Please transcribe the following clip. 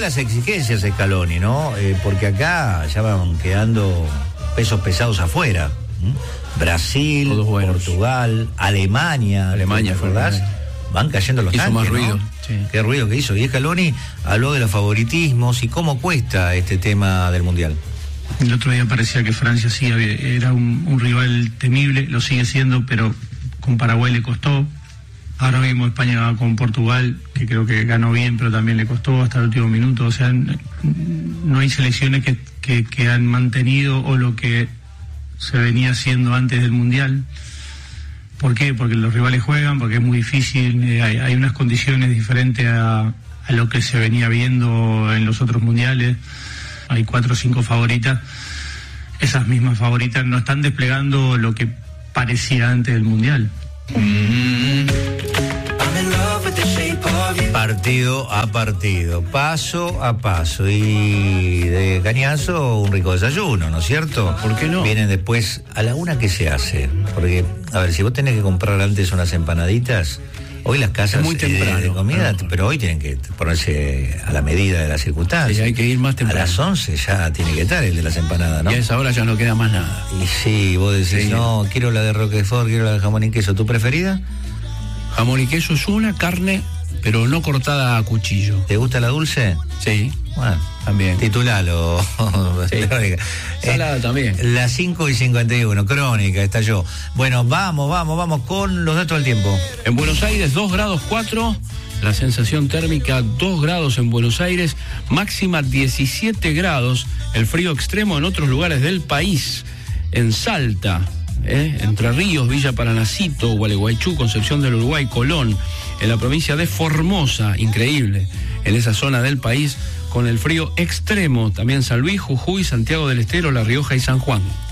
las exigencias, Scaloni, ¿no? Porque acá ya van quedando pesos pesados afuera. Brasil, Portugal, Alemania, ¿verdad? Van cayendo los tanques, hizo más ruido, ¿no? sí. Qué ruido que hizo. Y Scaloni habló de los favoritismos y cómo cuesta este tema del Mundial. El otro día parecía que Francia sí era un rival temible, lo sigue siendo, pero con Paraguay le costó. Ahora mismo España va con Portugal, que creo que ganó bien, pero también le costó hasta el último minuto. O sea, no hay selecciones que han mantenido o lo que se venía haciendo antes del Mundial. ¿Por qué? Porque los rivales juegan, porque es muy difícil, hay unas condiciones diferentes a lo que se venía viendo en los otros mundiales. Hay 4 o 5 favoritas. Esas mismas favoritas no están desplegando lo que parecía antes del Mundial. Partido a partido, paso a paso, y de cañazo un rico desayuno, ¿no es cierto? ¿Por qué no? Vienen después a la una. ¿Qué se hace? Porque, a ver, si vos tenés que comprar antes unas empanaditas, hoy las casas es muy temprano, de comida, pero hoy tienen que ponerse a la medida de las circunstancias. Sí, hay que ir más temprano. A las 11 ya tiene que estar el de las empanadas, ¿no? Y a esa hora ya no queda más nada. Y sí, vos decís, sí, no, quiero la de Roquefort, quiero la de jamón y queso. ¿Tu preferida? Jamón y queso es una carne, pero no cortada a cuchillo. ¿Te gusta la dulce? Sí. Bueno, también. Titulalo. Sí. Salada también. Las 5:51, Crónica, está yo. Bueno, vamos con los datos del tiempo. En Buenos Aires, 2 grados 4. La sensación térmica, 2 grados en Buenos Aires. Máxima 17 grados. El frío extremo en otros lugares del país. En Salta, Entre Ríos, Villa Paranacito, Gualeguaychú, Concepción del Uruguay, Colón. En la provincia de Formosa, increíble. En esa zona del país, con el frío extremo. También San Luis, Jujuy, Santiago del Estero, La Rioja y San Juan.